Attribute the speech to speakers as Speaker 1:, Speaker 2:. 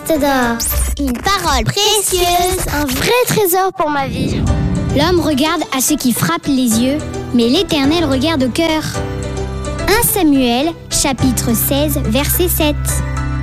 Speaker 1: geste d'or. Une parole précieuse, un vrai trésor pour ma vie.
Speaker 2: L'homme regarde à ce qui frappe les yeux, mais l'Éternel regarde au cœur. 1 Samuel, chapitre 16, verset 7.